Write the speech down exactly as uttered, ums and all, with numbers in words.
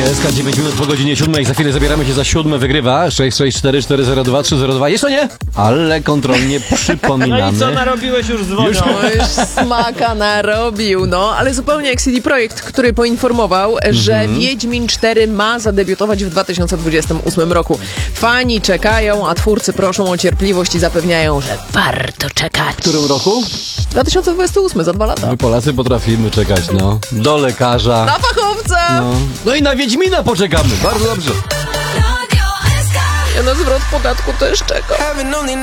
S K dziewięć minut po godzinie siódmej. Za chwilę zabieramy się za siódme. Wygrywa sześć sześć cztery cztery zero dwa trzy zero dwa. Jeszcze nie? Ale kontrolnie przypominamy. No i co narobiłeś już z wodą? Już- No już smaka narobił, no, ale zupełnie jak C D Projekt, który poinformował, że Mhm. Wiedźmin cztery ma zadebiutować w dwa tysiące dwudziestym ósmym roku. Fani czekają, a twórcy proszą o cierpliwość i zapewniają, że warto czekać. W którym roku? dwa tysiące dwudziesty ósmy, za dwa lata. My Polacy potrafimy czekać, no. Do lekarza. Na fachowca! No, no i na Wiedźmina poczekamy. Bardzo dobrze. Ja na zwrot podatku też czekam.